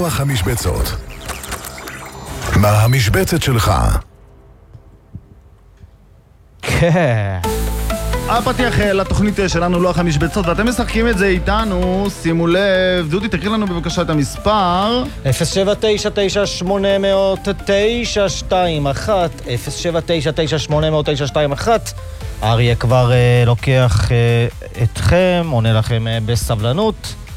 לוח המשבצות. מה המשבצת שלך? כן. הפתיח לתוכנית שלנו לוח המשבצות, ואתם משחקים את זה איתנו, שימו לב. דודי, תקריא לנו בבקשה את המספר. 079980921 079980921. אריה כבר לוקח אתכם, עונה לכם בסבלנות.